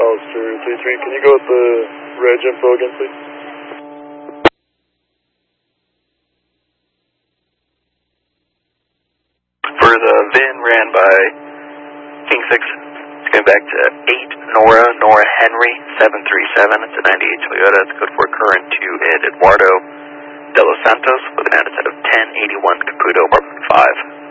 Hollister 33, can you go with the reg info again, please? For the VIN ran by King 6, it's going back to 8 Nora Henry 737. It's a 98 Toyota. It's code for current to Ed Eduardo de los Santos with an attitude of 1081 Caputo, apartment 5.